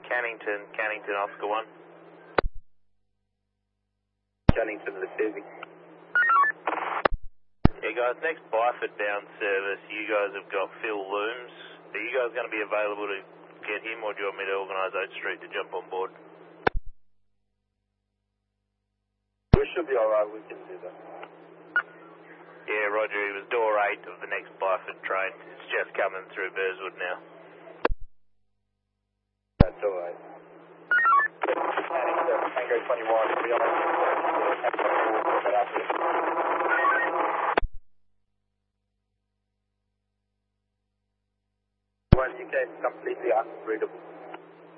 Cannington, Oscar 1. Cannington, receiving. Yeah, guys, next Byford bound service, you guys have got Phil Looms. Are you guys going to be available to get him, or do you want me to organise Oak Street to jump on board? We should be alright, we can do that. Yeah, roger, he was door 8 of the next Byford train. It's just coming through Burswood now. That's alright. Tango 21, we are Well, you came completely unreadable.